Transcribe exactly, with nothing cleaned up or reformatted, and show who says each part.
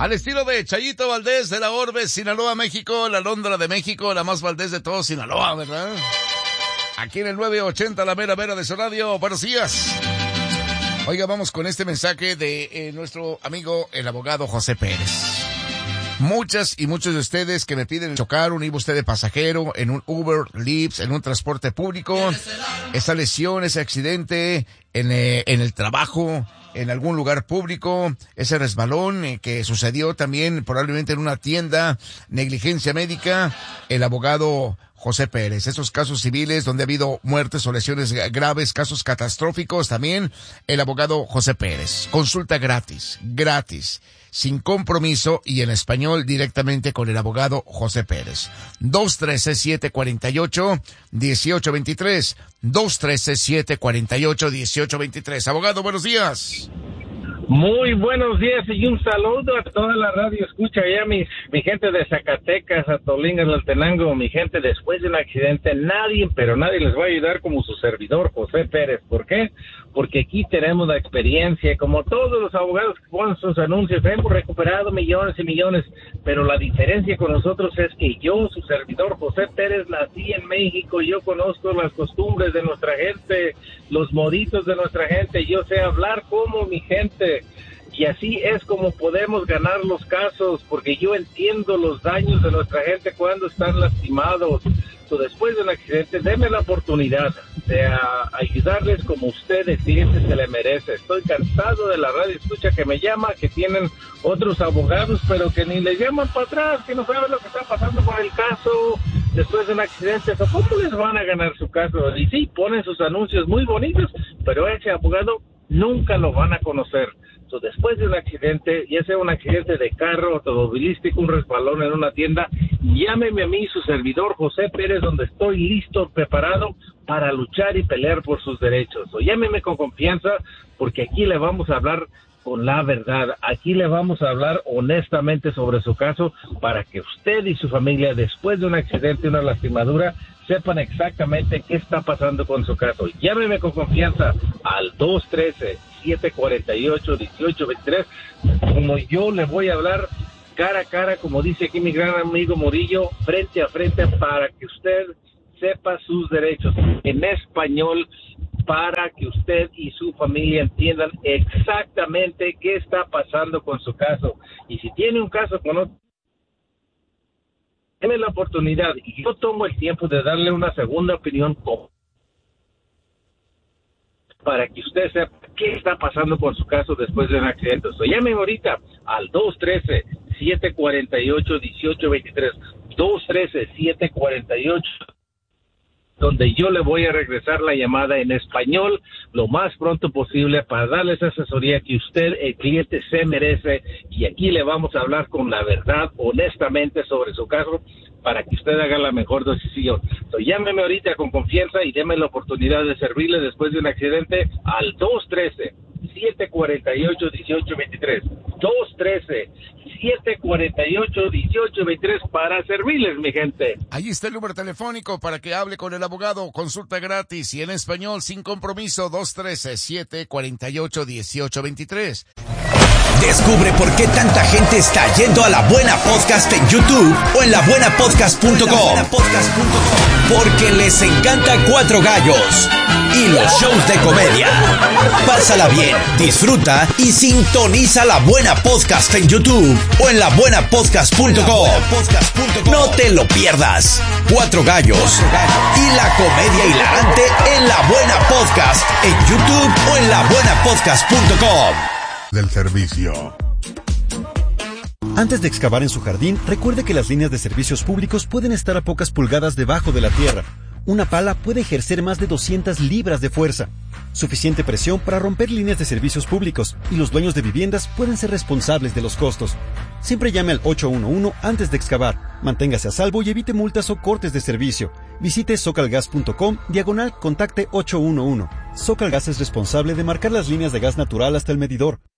Speaker 1: Al estilo de Chayito Valdés de la Orbe, Sinaloa, México, la Londra de México, la más Valdés de todos Sinaloa, ¿verdad? Aquí en el nueve ochenta, la mera mera de su radio. Buenos días. Oiga, vamos con este mensaje de eh, nuestro amigo, el abogado José Pérez. Muchas y muchos de ustedes que me piden chocar un iba usted de pasajero en un Uber, Lyft, en un transporte público, esa lesión, ese accidente en, eh, en el trabajo, en algún lugar público, ese resbalón eh, que sucedió también probablemente en una tienda, negligencia médica, el abogado José Pérez. Esos casos civiles donde ha habido muertes o lesiones graves, casos catastróficos, también el abogado José Pérez. Consulta gratis, gratis, sin compromiso y en español directamente con el abogado José Pérez. dos uno tres, siete cuatro ocho, uno ocho dos tres, dos uno tres, siete cuatro ocho, uno ocho dos tres. Abogado, buenos días.
Speaker 2: Muy buenos días y un saludo a toda la radio escucha ya mi, mi gente de Zacatecas, Atolinga, Tlaltenango, mi gente después de un accidente, nadie, pero nadie les va a ayudar como su servidor José Pérez. ¿Por qué? Porque aquí tenemos la experiencia, como todos los abogados que ponen sus anuncios, hemos recuperado millones y millones, pero la diferencia con nosotros es que yo, su servidor José Pérez, nací en México, yo conozco las costumbres de nuestra gente, los moditos de nuestra gente, yo sé hablar como mi gente. Y así es como podemos ganar los casos, porque yo entiendo los daños de nuestra gente cuando están lastimados. So, después de un accidente, denme la oportunidad de uh, ayudarles como ustedes, clientes, se le merece. Estoy cansado de la radio escucha que me llama, que tienen otros abogados, pero que ni les llaman para atrás, que no saben lo que está pasando con el caso después de un accidente. So, ¿cómo les van a ganar su caso? Y sí, ponen sus anuncios muy bonitos, pero ese abogado nunca lo van a conocer. So, después de un accidente, ya sea un accidente de carro, automovilístico, un resbalón en una tienda, llámeme a mí, su servidor José Pérez, donde estoy listo, preparado para luchar y pelear por sus derechos. So, llámeme con confianza, porque aquí le vamos a hablar con la verdad. Aquí le vamos a hablar honestamente sobre su caso para que usted y su familia, después de un accidente, una lastimadura, sepan exactamente qué está pasando con su caso. Llámeme con confianza al dos uno tres, siete cuatro ocho, uno ocho dos tres. Como yo le voy a hablar cara a cara, como dice aquí mi gran amigo Murillo, frente a frente, para que usted sepa sus derechos en español, para que usted y su familia entiendan exactamente qué está pasando con su caso. Y si tiene un caso con otro, déme la oportunidad y yo tomo el tiempo de darle una segunda opinión para que usted sepa qué está pasando con su caso después de un accidente. So, llame ahorita al dos uno tres, siete cuatro ocho, uno ocho dos tres, dos uno tres, siete cuatro ocho, donde yo le voy a regresar la llamada en español lo más pronto posible para darle esa asesoría que usted, el cliente, se merece. Y aquí le vamos a hablar con la verdad, honestamente, sobre su caso, para que usted haga la mejor decisión. So, llámeme ahorita con confianza y déme la oportunidad de servirle después de un accidente al dos uno tres, siete cuatro ocho, uno ocho dos tres. dos uno tres, siete cuatro ocho, uno ocho dos tres para servirles, mi gente.
Speaker 1: Ahí está el número telefónico para que hable con el abogado. Consulta gratis y en español sin compromiso. dos uno tres, siete cuatro ocho, uno ocho dos tres.
Speaker 3: Descubre por qué tanta gente está yendo a La Buena Podcast en YouTube o en la buena podcast punto com. Porque les encanta Cuatro Gallos y los shows de comedia. Pásala bien, disfruta y sintoniza La Buena Podcast en YouTube o en la buena podcast punto com. No te lo pierdas. Cuatro Gallos y la comedia hilarante en La Buena Podcast en YouTube o en la buena podcast punto com.
Speaker 4: Del servicio.
Speaker 5: Antes de excavar en su jardín, recuerde que las líneas de servicios públicos pueden estar a pocas pulgadas debajo de la tierra. Una pala puede ejercer más de doscientas libras de fuerza. Suficiente presión para romper líneas de servicios públicos, y los dueños de viviendas pueden ser responsables de los costos. Siempre llame al ocho uno uno antes de excavar. Manténgase a salvo y evite multas o cortes de servicio. Visite socalgas punto com, diagonal, contacte ocho uno uno. Socalgas es responsable de marcar las líneas de gas natural hasta el medidor.